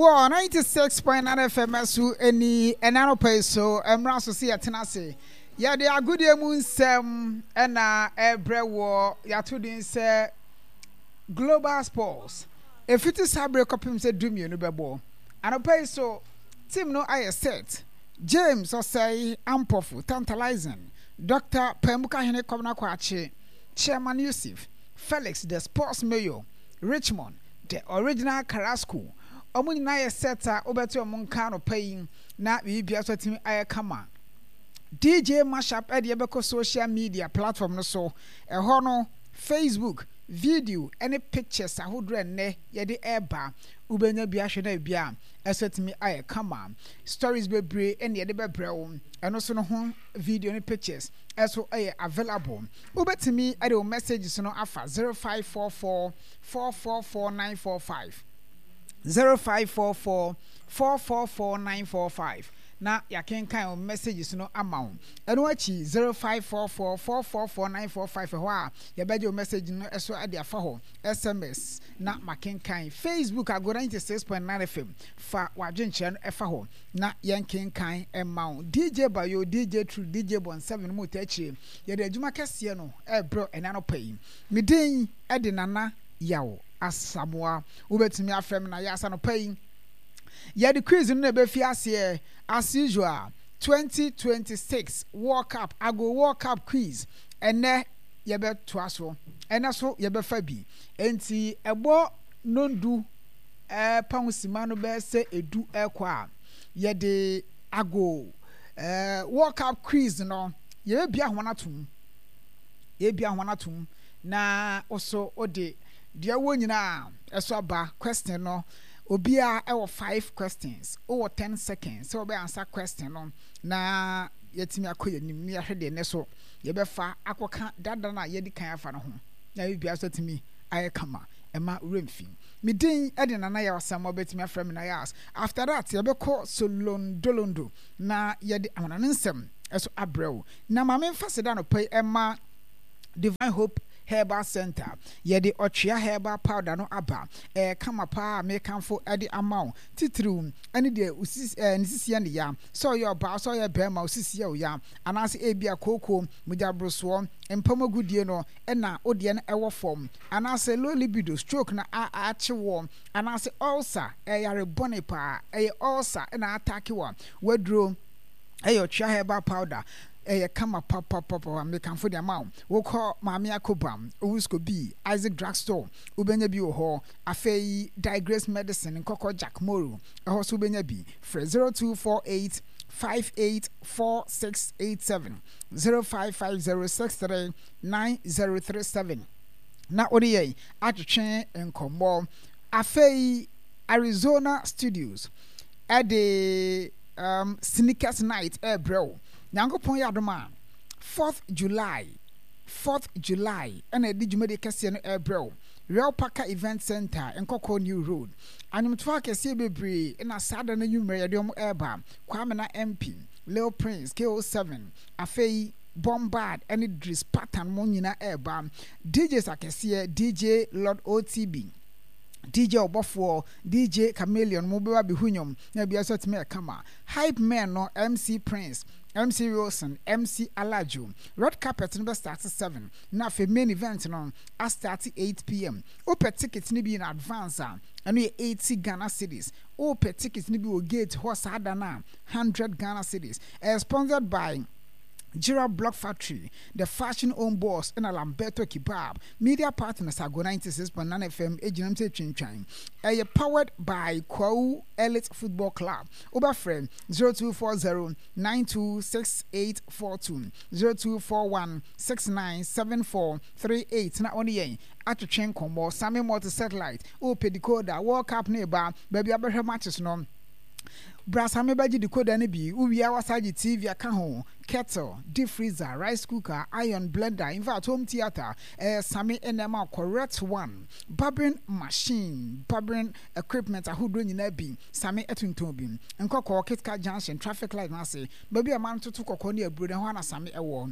War 96.9 FM su eni enano peso emra so se yetena se ya de agudie mu nsem na ebre wo ya to din se Global Sports efiti sabre kopim se dumie no bebo anopai so team no aye set James Osei Ampofu Tantalizing Dr. Pemuka Hene Komna Kwache Chairman Yusuf Felix the Sports Mayor Richmond the original Carrasco omu nyina ye seta obeto omu nka no payin na bibia so timi aye kama DJ Mashup e de beko social media platform no so eho no Facebook video any pictures ahodro ne ye de eba ubenya bia hwe na bia esetimi aye kama stories bebre ene ye de bebrɛwo eno so no ho video ne pictures eso aye available ubetimi ade o messages no afa 0544 444945 0544 444945 na yakenkan o messages no amount eno achi 0544 444945 ho a yabeje o message no eso ade afa ho SMS na makenkan Facebook agora 96.9 FM fa wadwenche no efa ho na yankenkan amount DJ Bayo DJ True DJ Bon 7 mo tachi yede adwuma kese no bro enano pay midin ede nana yawo asamoa ubetimi afrem na yasa no pay ya the quiz no be fiase as usual 2026 World Cup ago World Cup quiz ene ye be toaso ene so ye be fa bi enti ebo nondu pausima no be se edu ekwa ye de ago World Cup quiz no ye bia hwanatum na oso ode dia wo nyina eso aba question no obia ewo 5 questions or 10 seconds so be answer question no na yetimi akoye nim ya hwede ne so ye be fa akoka dada na ye di kan afa no ho na ye bia so timi aye kama ema remfi midin ede nana ya wasam obetimi afrem na yas after that ye be call solon dolondo na ye di amana nsem eso abrew na ma memfa seda no pay ema Divine Hope Herbal Center ye de otwea herbal powder no aba kama pa me kanfo ade amount titru ani de nisisia ne ya so your ba so your bema usisia o ya anase ebia koko mujabroso empamagudie no na odie no ewo form anase low libido stroke na achewo anase ulcer yare bone pa ulcer na attack wa wadro otwea herbal powder kama papa me kan for the amount wo call Mami Akobam Owusko B Isaac Drugstore ubenya bi ho afei Digress Medicine nkoko Jack Moro eho so ubenya bi for 0248 584687 0550639037 na odiye atwetwe nkombo afei Arizona Studios at the Sneakers Night bro Nyankopon yadoma 4th July and a dijumede kese no bro Real Parker Event Center Nkoko New Road animtwa kese bebre na sada na numere yadom eba Kwame na MP Leo Prince KO7 afei Bombard any Dris pattern mo nyina eba DJs akese DJ Lord OTB DJ Obofo DJ Chameleon mo bewa bihunyom na bia so teme kama Hype Man no MC Prince MC Wilson, MC Alajo. Red carpet number starts at 7. Now for main event no, I start at 8 p.m. Open tickets ni be in advance and we 80 Ghana cedis. Open tickets ni be will get horse hadana 100 Ghana cedis. Sponsored by Jira Block Factory, the fashion owned boss, and Lamberto Kebab. Media partners are go 96.9 FM, Ejinamse Chinchin. Powered by Kwau Elite Football Club. Oba friend 0240 926842 0241 697438. Na only yen at the chain combo, Sammy Multi Satellite, O Pedicoda, World Cup neighbor, baby Abraham matches no. brasa me baji decoder ne bi uwia wasaji TV aka ho kettle deep freezer rice cooker iron blender in fact home theater sami enema correct one barbering machine barbering equipment ahodo nyina bi sami etunton bi nkoko Kitka Junction traffic light na say baby aman to kokko ne aburo ne ho na sami ewo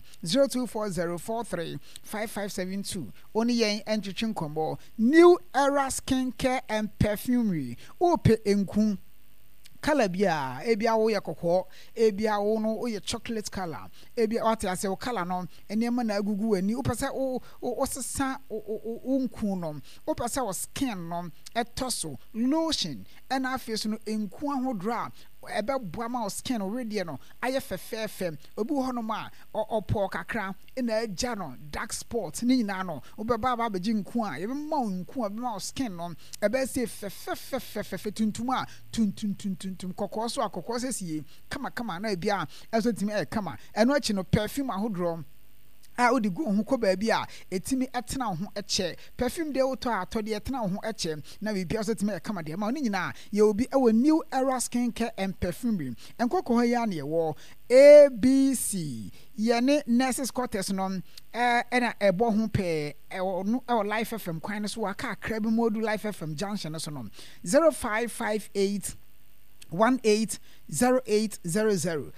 0240435572 oni yen entwetwe nkombo new era skincare and perfumery ope enku color bia ebia wo ye kokko ebia wo no wo ye chocolate color ebia what I say wo color no enema na agugu ani wo pese wo sesa wo nku no wo pese wo skin no etoso lotion and afeso no enku ahodra ebe boama o skin already no aye fefefe obi ho no ma opo kakra na agya no dark spot ni nyina no obeba ba beji nku a ebe ma nku a be ma skin no ebe se fefefe tuntum a tuntum kokko so akokko sesie kama na bia eso timi kama eno achi no perfume ahodro odi go ho ko ba bi a etimi etena ho eche perfume de woto atode etena ho eche na bi bia so timi kama de ma oni nyina ye obi ewo new era skincare and perfumery enkoko ho ya na ye wo ABC ye ne nurses quarters no ena ebo ho pe ewo Life FM kwan so aka krabi modu Life FM junction so no 0558 180800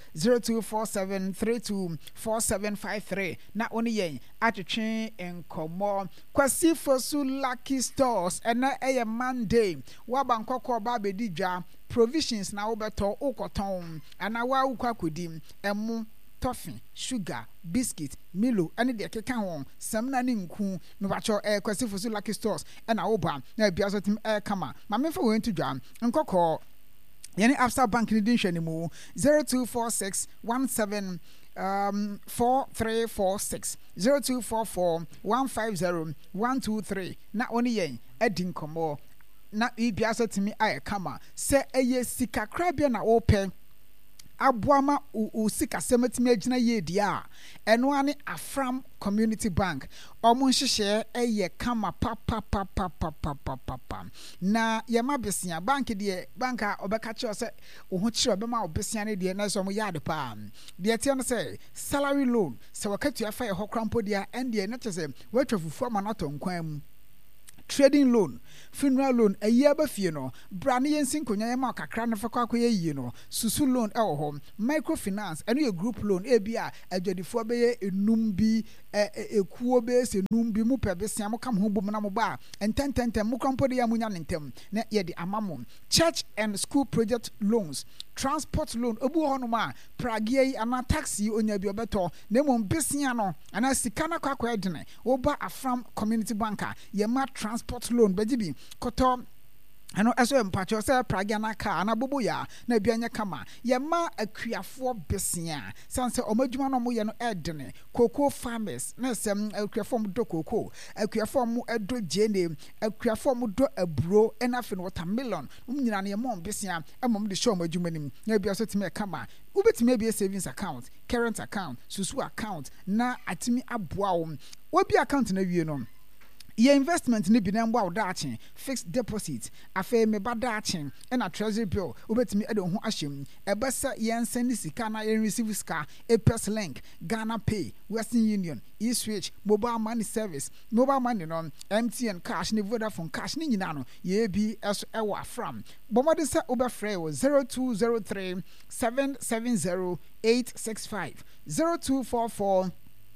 0247324753 na oni yen atwetwe enkomo kwasi fosu Lucky Stores ena eye Monday wa bankoko ba bedi dwa provisions na wo beto ukoton ana wa ukakodi emu toffee sugar biscuit milo ani de keka ho samna ni nku no bacho kwasi fosu Lucky Stores ena wo ba na bia so tim kama ma me fa wo ntu dwa nkoko yani Absa Bank ni din hwani mu 024617 4346 0244150123 na oni yen adi nkomo na ibia so timi aye kama se eye sika krabia na open aboama usika semetimi agina ye dia eno ane Afram Community Bank omo nhihye eye kama papa na yema besia bank de banka obeka che ose oho kire obema obesia ne de na so mo yade pa de tie no se salary loan se wakatu afa ye hokrampo dia ende na che se watwa fufu ama na tonkwan mu trading loan funeral loan ayaba fie no brane yensin konya yema kakra na fakwa akoye yie no susu loan ewo ho microfinance eno ye group loan ebia adwadifo beye enum bi ekuo be se enum bi mu pebesia mo kam ho bom na mo ba entententem mo krampo de ya munya nentem na ye de amamo church and school project loans transport loan obu ho no ma pragie ana taxi onya bi obeto na mo besia no ana sika na kwakwa edene oba Afram Community Banker yema transport loan bajibi koto ano eso empacho se pragia na car na bobo ya na bianya kama yema akuafo besia sanse omadwuma no mo ye no edene cocoa farmers na sem akuafo mo do cocoa akuafo mo edo jene akuafo mo do aburo enafe no watermelon nyina na yema besia emom de show omadwuma nim na bia so time kama ubetime bia savings account current account susu account na atimi aboa wo obi account na wie no your investment ni bi na mbo awdachi fixed deposit afa me badachi na treasury bill obetimi ade ho ahyem ebesa yen send sika na yen receive sika Apes Link Ghana Pay Western Union eSwitch mobile money service mobile money no MTN cash ni Vodafone cash ni nyina no ye bi eso ewo Afram bomode se obefrɛ wo 0203 770 865 0244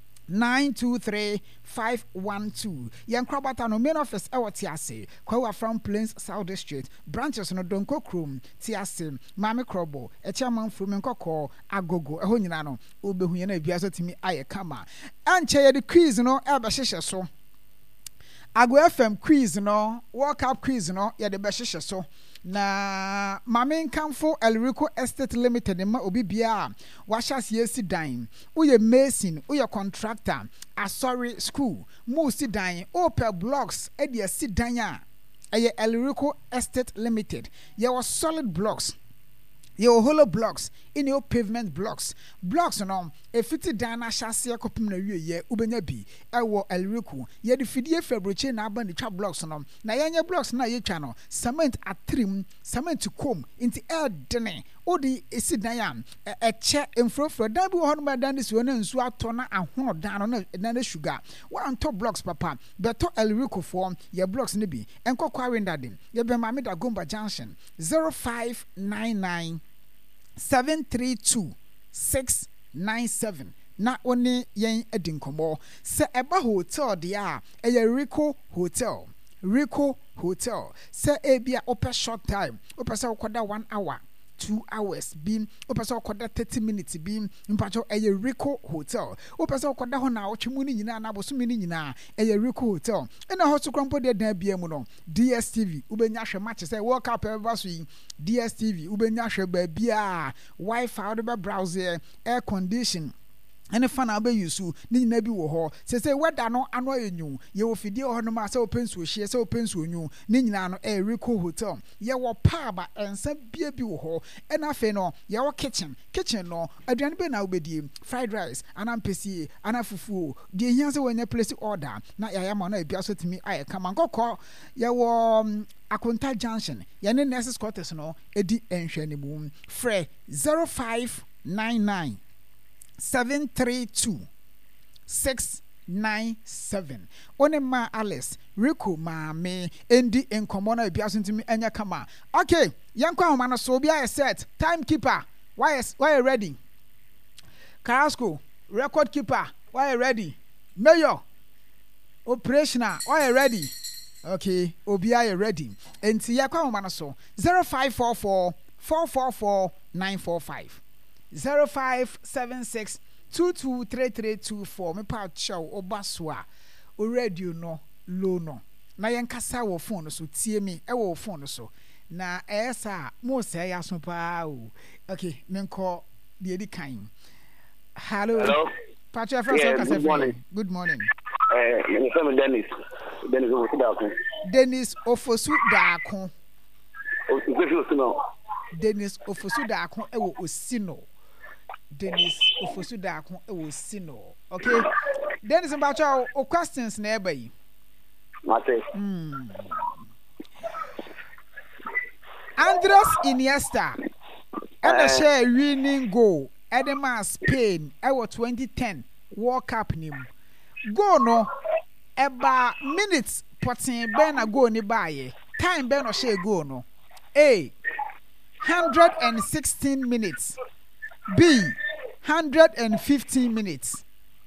923-512. Yankrabata no main office ewo tiase. Kwa Afram Plains South District. Branches no Donko Krum tiase. Mami Krobo. Echaman Frumenkoko Agogo. Eho nyina no. Obehu ye na bia so timi aye kama. Anche ye the quiz no eba hihye so. Ago FM quiz no. World Cup quiz no ye de be hihye so. Na Mame Nkamfo Elrico Estate Limited ma obi bia washas yesi dan uye mason uye contractor asori school mu si dan opel blocks e de si dan a eye Elrico Estate Limited ye was solid blocks your hollow blocks in your pavement blocks no efiti dan na hyase akopim na wieye ubenya bi ewo elriku ye de fidie fabroche na aba ni twa blocks no na yenye blocks na ye twa no cement atrim cement kom inti edene odi esi dan ya eche emfrofro dan bi wo hono ma dan de si wona nsu ato na ahono dan no na sugar one top blocks papa beto elriku form ye blocks ne bi enkokwa winda dem ye be ma da Gomba Junction 0599 732-697 na oni yen edinkomo se eba hotel dia Rico Hotel se ebia open short time open se okoda 1 hour 2 hours beam open se okoda 30 minutes beam mpacho Rico Hotel open se okoda ho na otwemu ni nyina na boso ni nyina Rico Hotel ena ho so krompo de dan bia mu no DSTV ubenya hwe match say World Cup eba so yi DSTV ubenya hwe ba bia Wi-Fi do be browser air condition ene fa na ba yusu ni nyina bi wo ho se weda no ano enyu ye ofidie ho no ma se opensu ohie se opensu onyu ni nyina no Rico Hotel ye wo paba ensa bia bi wo ho ena fe no ye wo kitchen no aduane be na obedie fried rice anampesi anafufu die hia se wonya place order na ya ma na bia so timi aye kama nkokọ ye wo Akonta Junction ye ne nurses quarters no edi enhwe ne mu frɛ 0599 732-697 Onema Alice Rico Mame Endi Enkomo na bia so ntimi anya kama. Okay, yankwa homa no so bia set timekeeper why you ready? Carrasco record keeper why you ready? Mayor operational why you ready? Okay, obia you ready. Enti yakwa homa no so 0544 444 945 0576223324 me pa chow obaswa o radio no low no na yenkasa wo phone so tie me e wo phone so na esa mo se ya so pa o okay menko de edi kan. Hello Patrick from Good morning. Good morning. My name is Dennis Ofosu Daakon. Dennis Ofosu Daakon. Dennis Ofosu Daakon e wo Osino. Dennis Ofosu Daakon e wo Osino. Okay. Dennis Mbacha o questions na eba yi. Mate. Andres Iniesta and the share winning goal Edema Spain e wo 2010 World Cup nim. Go no eba minutes potin ben na go ni baye. Time ben no share go no. A 116 minutes. B 115 minutes.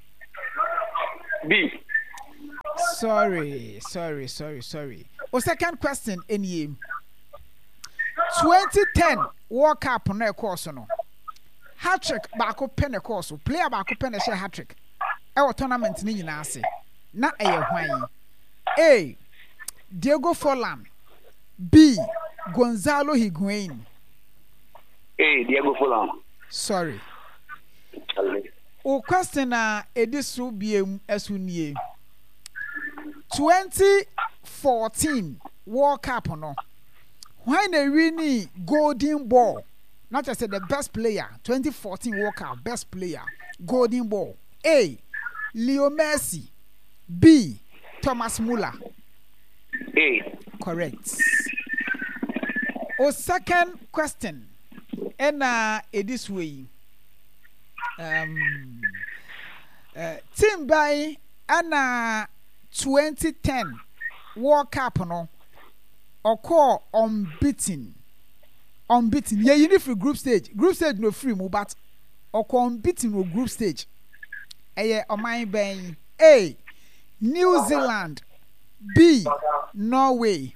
B. Sorry. O second question in ye. 2010 World Cup no course no. Hat-trick baako pen e course. Player baako pen e share hat-trick. E wo tournament ni nyina ase. Na eye hwan. A Diego Forlan. B Gonzalo Higuain. A Diego Forlan. Sorry. O question na edisu biem esunie. 2014 World Cup no. When they win golden ball, not just the best player, 2014 World Cup best player, golden ball. A Leo Messi. B Thomas Muller. A. Correct. O second question. And this way. Team by Anna 2010 World Cup no occur unbeaten. Yeah, you need for group stage no free mo but occur unbeaten no group stage. A New Zealand. B Norway.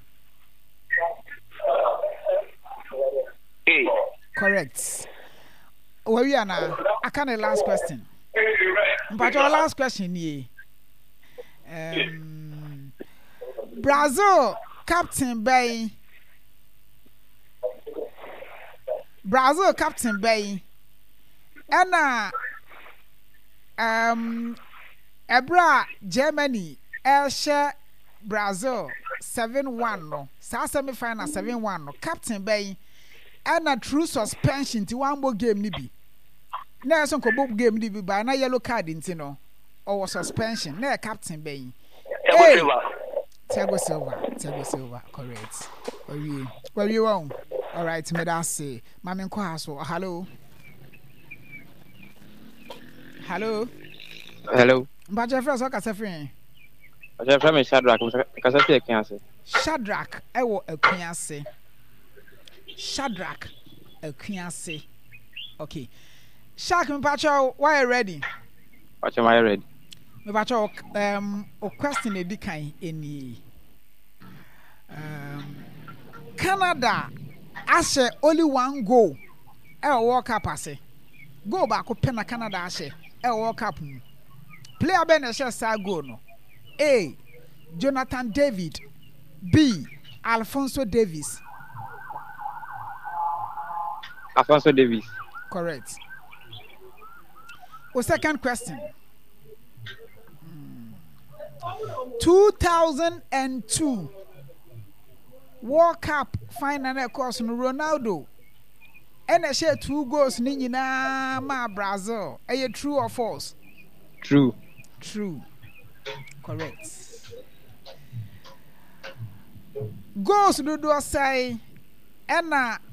A. Correct. Where we are now? I can't the last question. But your last question ye. Brazil captain Bay. And Ebra Germany Elsha Brazil 7-1 no. Sa semi final 7-1 no. Captain Bay and a true suspension to one more game nibi. Na so nko game nibi ba na yellow card nti no or suspension na captain ben. Thiago Silva, correct. Where you on? All right, me da say. Mama nko haso. Hello. Mbaje friend so kasa friend. Mbaje friend me Shadrack kasa fi Akuase. Shadrack ewo Akuase. Okay. Shark Mpacho, why ready? What am I ready? Mpacho o question edikan eni. Canada ashe only one goal. World Cup ase. Goal ba ko pena Canada ashe. World Cup. Player ben ashe sa goal no. A. Jonathan David. B. Alphonso Davies. Alphonso Davies. Correct. Second question. 2002 World Cup final course no Ronaldo. And share 2 goals ni nyina ma Brazil. Are you true or false? True. Correct. Goals do say and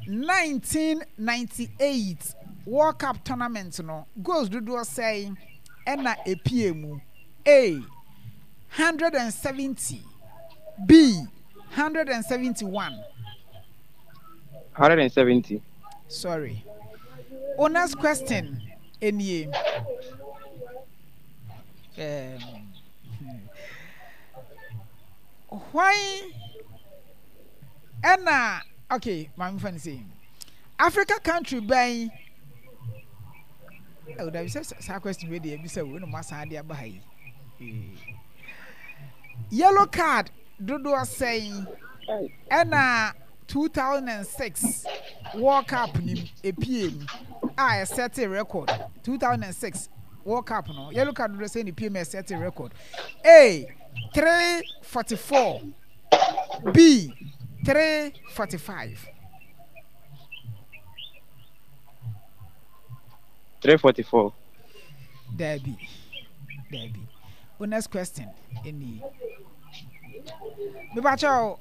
1998 World Cup tournament no goals do say and APM A 170 B 171 170. Sorry. Honest question any why okay, my friend say Africa country by oh that is a question where they be say we no masa dey aba hai. Yellow card do saying and 2006 World Cup ni EPM I set a record 2006 World Cup no yellow card do saying EPM set a record A 344 B 345 344 Debbie next question any Bibacho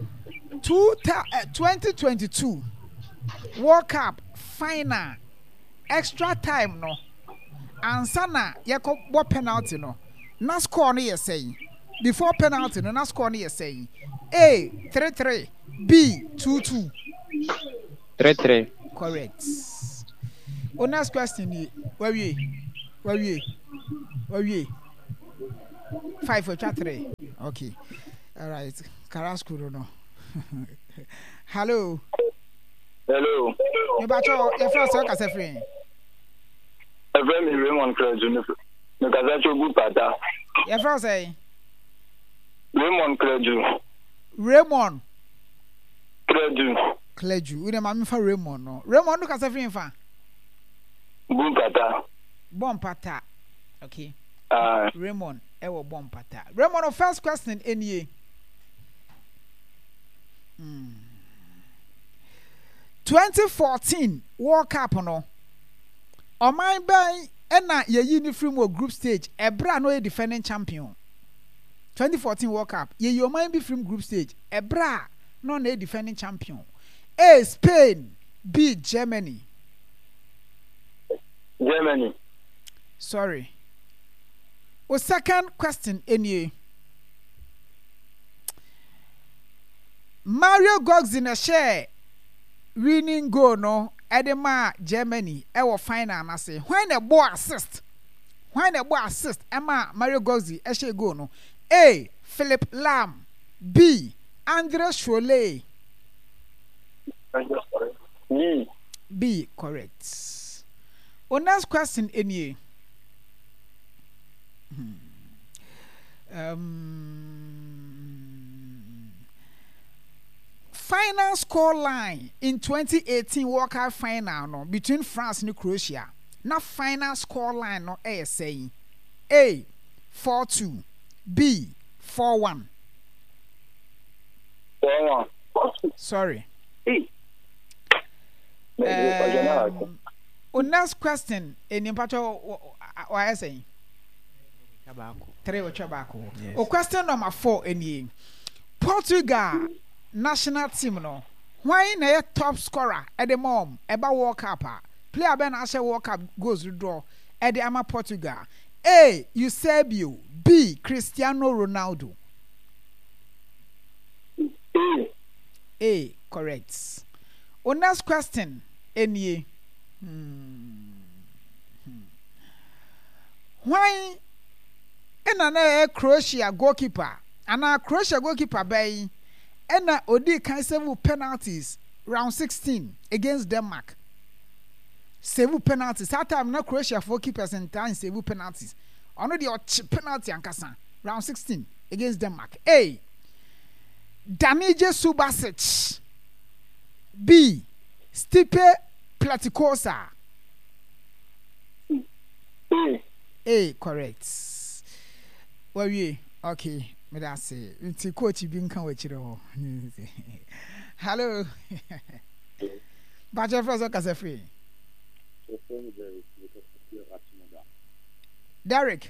2022 World Cup final extra time no ansana yeko bo penalty no na score no you saying before penalty no na score no you saying A 3-3 B 2-2 3-3 correct. Next question is where we 5 for chat 3 okay all right Carrasco no hello me bacho your first talk as a friend Raymond Kleju no kazacho gupata your first say Raymond Kleju we dem am fa Raymond no ka sa friend fa Bompata okay Raymond ewo Bompata Raymond first question any 2014 World Cup no Oman ban na yeyi ni from group stage Ebra no defending champion 2014 World Cup yeyi Oman bi from group stage Ebra no na defending champion A Spain B Germany sorry o second question any Mario Götze na share winning goal no edema Germany e wo final na say when the ball assist ema Mario Götze e share goal no A Philip Lahm B André Schürrle B correct. Next question any final score line in 2018 World Cup final no between France and Croatia. Now final score line no saying A 4-2 B 4-1 sorry Next question in Pacho, why I say? Three or tobacco. O question number 4 in ye. Portugal national team no. Why na top scorer at the mom eba World Cup? Player Ben Ashe World Cup goes to draw at the Ama Portugal. A. Eusebio. B. Cristiano Ronaldo. A. Correct. On next question, any. Why? And an Croatia goalkeeper, and a Croatia goalkeeper by and Odi can save penalties round 16 against Denmark. Save penalties. That time no Croatia for keepers and time save penalties. Ono the penalty and kasa round 16 against Denmark. A. Danije Subasic. B. Stipe Platikosa. A. Correct. Well, we okay. Me that say. It's coach being come with you. Hello. But your first okay, free. Derek.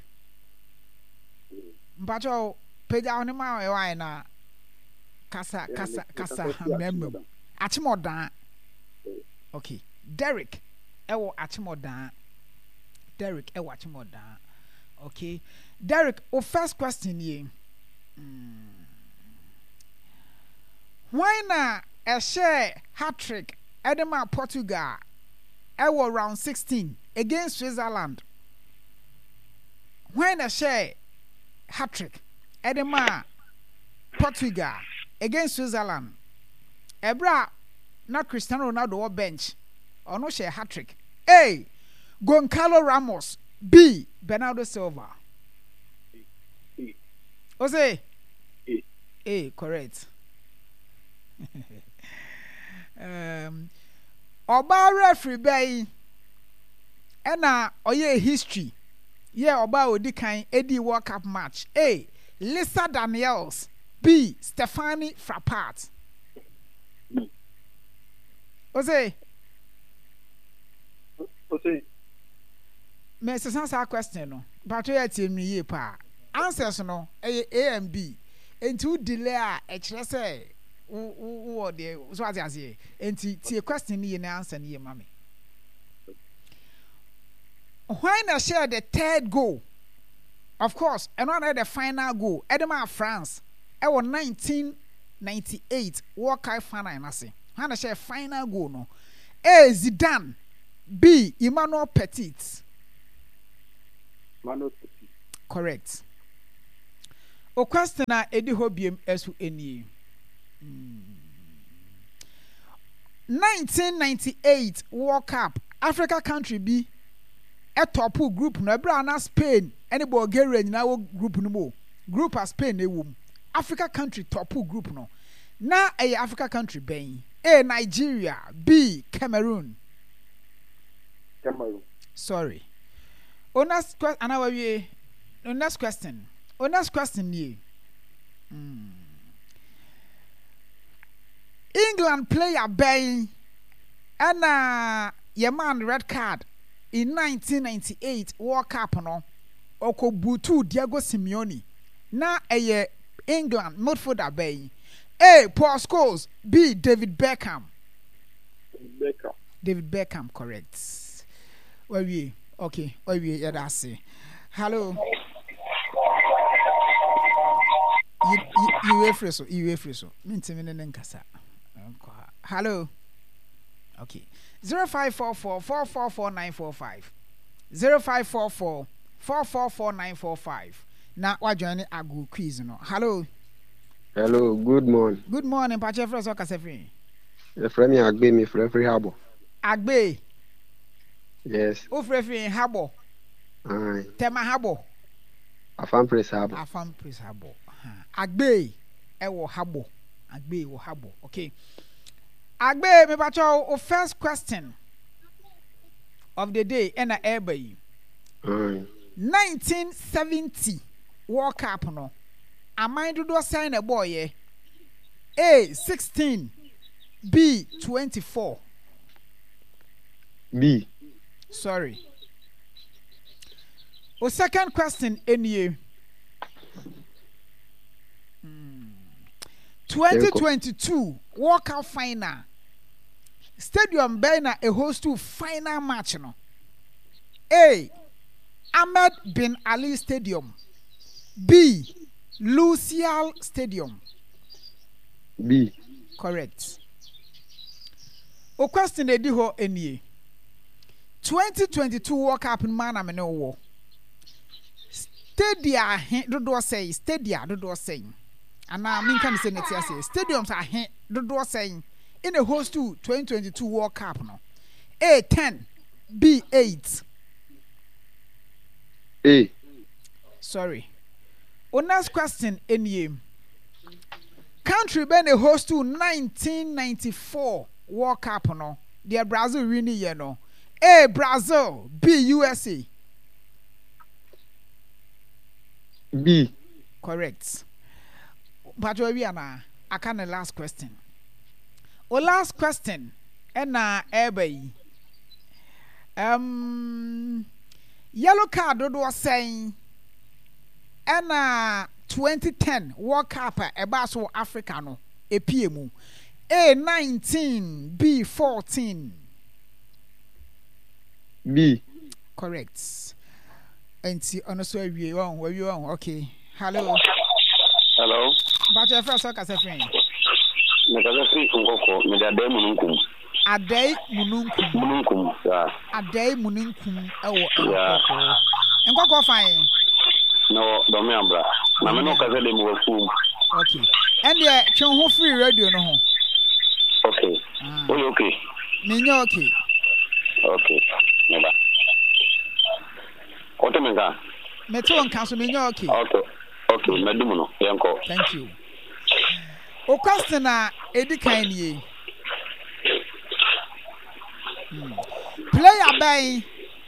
Mpacho page on ma e why na kasa member. Achimodan. Okay. Derek ewo Achimodan. Derek ewo Achimodan. Okay. Derek, o first question ye. Why na a share hat-trick Edema Portugal ewo round 16 against Switzerland? When a share hat-trick Edema Portugal against Switzerland, Ebra not Cristiano Ronaldo or bench or no share hat-trick. A. Goncalo Ramos. B. Bernardo Silva. Jose. A. Correct. Oba referee bay ena oye history. Yeah, Oba odi kan Eddie World Cup match. A. Lisa Daniels. B. Stephanie Frappart. Jose. Me se san question no. But we atie mi ye pa. Answers no A and B. Enti delay a e kire say wo de so ase. Enti tie question ni na answer ni ye mame. When I share the third goal, of course, and one the final goal, Edema France, I was 1998 World Cup final. I say, when I share final goal, no, A. Zidane, B. Emmanuel Petit. Correct. O question na Edi Hobiem esu eni. 1998 World Cup, Africa country B. A top group no ebra na Spain any Bulgaria nyina wo group no mo group as Spain e wom Africa country top group no na a Africa country ben A. Nigeria, B. Cameroon. Sorry. Next question anawe next question. Next question ye. England player ben and your man red card in 1998 World Cup no okobutu Diego Simeone na England midfielder bay. A. Paul Scholes. B. David Beckham. David Beckham, correct. Where we okay, where we yeah that's it. Hello. You free so. Mintimine nkasa. Hello. Okay. 0544444945 0544444945 na wa join agu quiz no. Hello. Hello, good morning. Good morning, Pache Fresh Okasefri. The friend me Agbe me free Habo. Agbe. Yes. O free Habo. Aye. Tema Habo. Afam Prince Habo. Agbe ewo Habo. Agbe wo Habo. Okay. Agbe me bacho o first question of the day ena ebe. 1970 World Cup no. Aman do sign a boy. A. 16. B. 24. B. Sorry. O second question any 2022 World Cup final. Stadium Bena a host to final match no. A. Ahmed bin Ali Stadium. B. Lusail Stadium. B. Correct. O question edi ho enie. 2022 World Cup man am no wo. Stadia dodo say stadia dodo say. Ana min kan say netia say stadiums are dodo say in a host to 2022 World Cup no. A 10, B 8. A. Sorry. O next question enie. Country been a host to 1994 World Cup no. The Brazil winning year no. A. Brazil. B. USA. B. Correct. But we are now. I can the last question. O last question. And na ebe. Yellow card was saying. And 2010 World Cup Ebaso Africa no. A PMU. A 19. B 14. B. Correct. And see, honestly, we on where you on. Okay. Hello. Hello. But your first talk as a friend. Nakazasi ngoko medade mununkum. Adai mununkum. Mununkum. Yeah. Adai mununkum. Yeah. Ngoko fine. No, don't remember. Na me no kaze dem wo fu. Okay. And the twen ho free radio no ho. Okay. Oh, okay. Menyo okay. Okay. Neba. Oto menga. Meto nka so menyo okay. Okay. Okay, medumu no. Yanko. Thank you. O question na edi kan nie. Player bay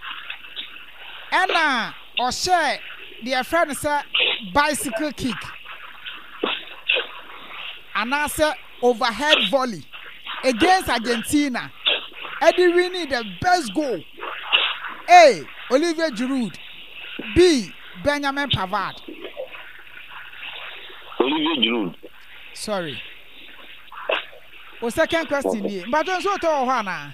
Anna or share their friend say bicycle kick. And answer overhead volley against Argentina. Eddie Winnie the best goal. A. Olivier Giroud. B. Benjamin Pavard. Olivier Giroud. Sorry. O second question here. But don't so to Hana.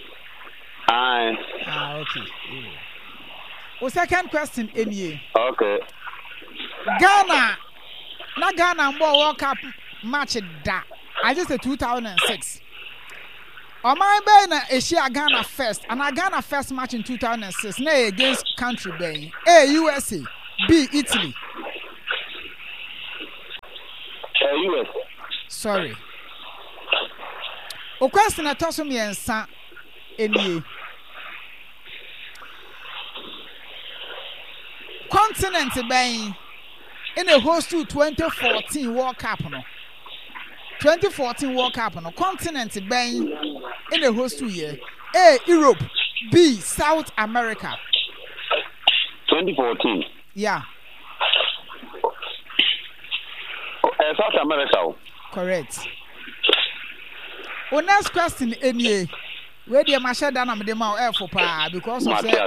Okay. O second question in here. Okay. Ghana. Na Ghana World Cup match da. I just say 2006. On my bay Asia Ghana first, and a Ghana first match in 2006. Nay against country bay. A. USA. B. Italy. US. Sorry. O question at toss me and sa any continent bay in a host to 2014 World Cup no. 2014 World Cup no continent bay in a host to year. A. Europe. B. South America. 2014. Yeah. South America. Correct. O next question any where the masha dana me dem air for pa because of Matthias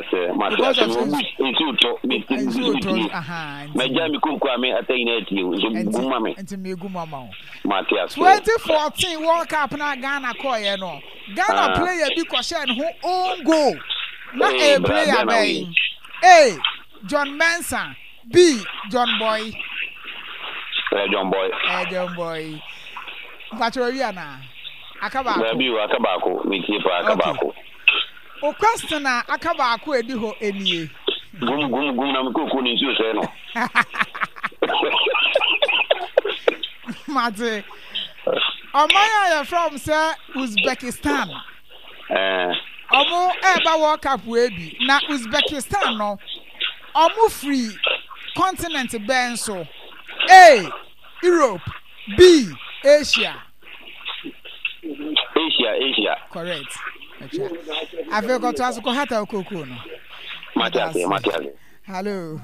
Meja mi kumku ame atayina etiyo gumma me enti me gumma ma Matthias 2014 World Cup na Ghana call ye no Ghana player bi ko share no own goal na a player bay A. John Mensah. B. John Boy. John Boy. John Boy. Patroliana. Akabako. Baby, akabako. Me keep akabako. O question na akabako edi ho enie. Gum na mkuku ni nsu se no. Mate. Omaya ya from say Uzbekistan. Omo eba World Cup we bi na Uzbekistan no. Omo free continent ben so. A. Europe. B. Asia. Asia. Correct. I feel got to ask Kohata Okoko no. Matthias. Hello.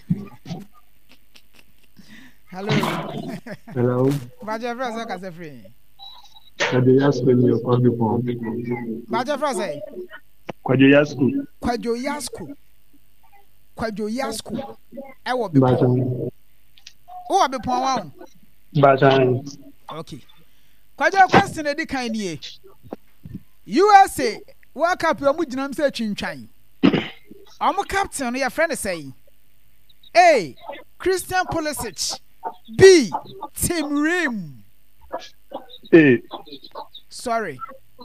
Hello. Baja Frasa ka se free. I dey ask when you call me for. Baja Frasa. Kwadwo Yasku. Kwadwo Yasku. Ewo bepon. Who bepon wa? Bajan. Okay. Kwadwo question edi kan nie. USA World Cup yo mu ginam say twintwan. Omo captain no your friend say A. Christian Pulisic. B. Tim Ream. A. Sorry.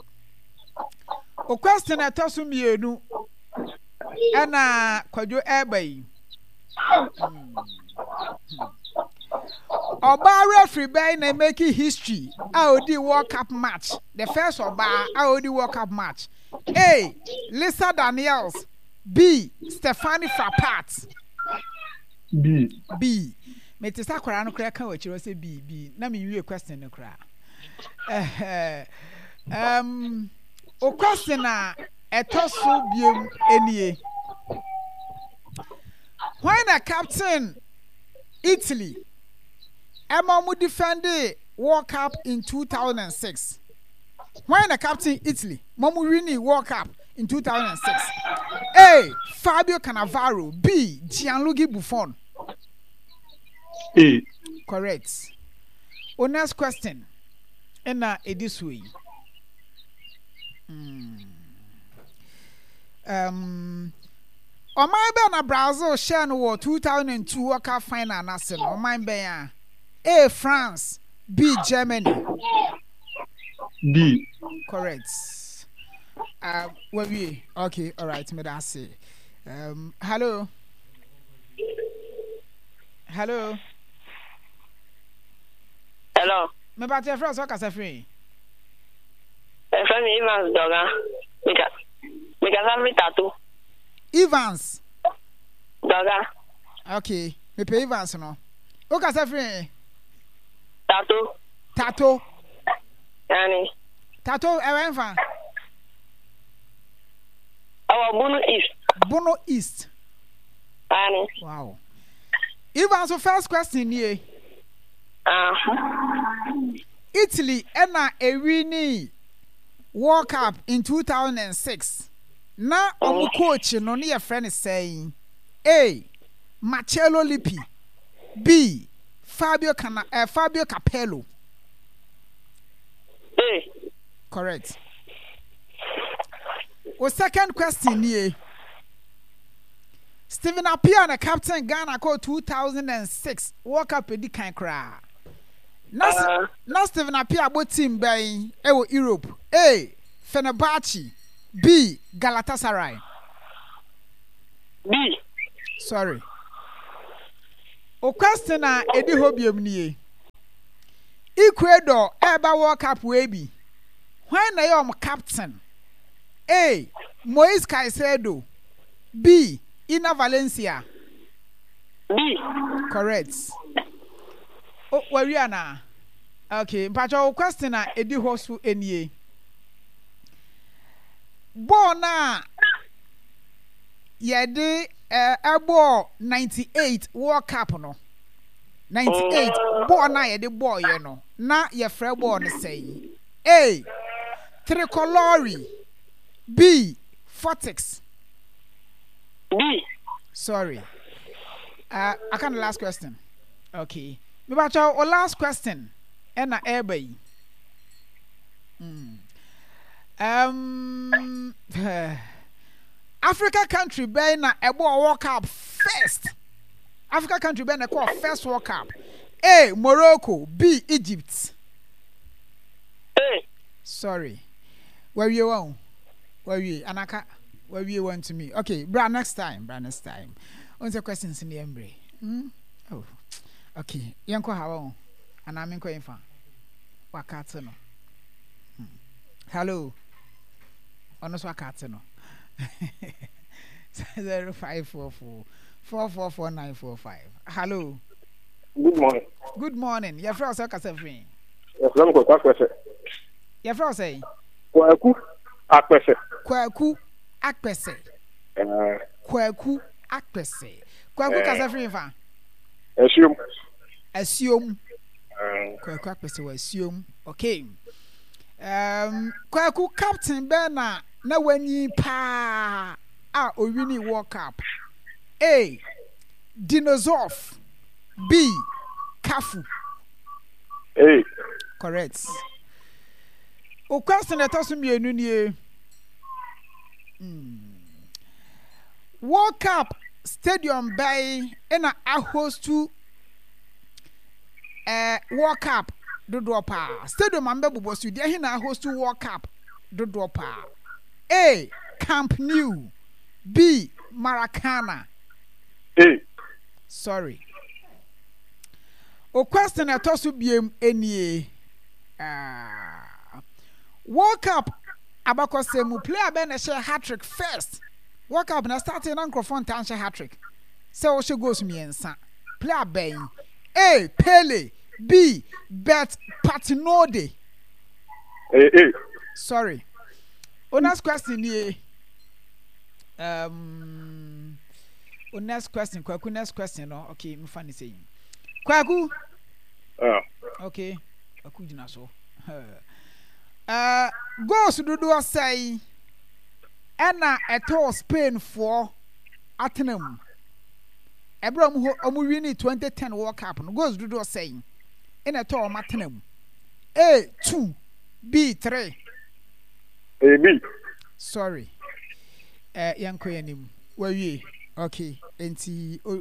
O question atosu mienu. Ana Kwadwo Ebay. Oba referee by na making history. Audi World Cup match. The first Oba Audi World Cup match. A. Lisa Daniels. B. Stephanie Frappart. B. Mete sakwara no kra kan wachiro say B. Na me wie question no kra. O question na etoso biem enie. When a captain Italy Emma mu defended World Cup in 2006. When a captain Italy Momu Rini World Cup in 2006. A. Fabio Cannavaro. B. Gianluigi Buffon. A. Correct. O next question. Ena edisui. Oman be na Brazil share no 2002 World Cup final na se no. Oman be ya. A. France. B. Germany. B. Correct. Where we? Okay, all right. Me that say. Hello. Hello. Hello. Me ba te friend so ka se free. Friend Evans Doga. Mika salve tatu. Evans. Doga. Okay. Me pay Evans no. O ka se free. Tato. Yani. Tato ewenfa. Our Bono East. Yani. Wow. Evans, so first question here. Italy ena ewini World Cup in 2006. Na omu coach no ne your friend is saying A. Marcello Lippi. B. Fabio Capello. A. Correct. O second question here. Stephen Appiah na captain Ghana ko 2006 World Cup edi kan kra. Na Stephen Appiah bo team bɛn ɛwɔ Europe. A. Fenerbahce. B. Galatasaray. B. Sorry. O question na edi ho biem nie. Ecuador eba World Cup we bi. When na yom captain? A. Moise Caicedo. B. Ina Valencia. B. Correct. Oh, where we are now? Okay, but your question na edi hosu enie. Bona yede ebo 98 World Cup no. 98 bona yede boy no. Na ye frɛ ball no say. A. Tricolori. B. Fortix. B. Sorry. I can't last question. Okay. Me ba cho o last question. Ena eba yi. Africa country be na ebo World Cup first. Africa country be na call first World Cup. A. Morocco. B. Egypt. A. Sorry. Where you want? Where you? Anaka. Where you want to me? Okay, bra next time. What's the questions in the embrace? Oh, okay. Yanko how? And I'm in Coinfa. Wakatano. Hello. Honest Wakatano. 0544 444945. Hello. Good morning. Good morning. Your friend say kasafrin. Yes, let me go back question. Your friend say Kwaku Akpese. Kwaku Akpese. Kwaku Akpese. Kwaku kasafrin fa. Assume. Kwaku Akpese wa assume. Okay. Kwaku captain be na na wanyi pa a owini World Cup. A. Dinosaur. B. Kafu. A. Correct. O question that also me enu World Cup stadium by na a host to World Cup dodo pa. Stadium ambe bobo su dia na host to World Cup dodo pa. A. Camp Nou. B. Maracana. A. Sorry. O question that also be any World Cup abakose mu player be na share hat-trick first. World Cup na starting na microphone tan share hat-trick. Say o she goes miensa. Player ben A. Pele. B. Bet Patinode. A. Sorry. O next question here. O next question. Kwaku next question no. Okay, me funny saying. Kwaku. Okay. Kwaku jina so. Goals do say ena eto Spain for Atenam. Abraham omu win 2010 World Cup. No goals do say ena eto Atenam. A 2, B 3. A. B. Sorry. Yanko yanim. Where we? Okay. Enti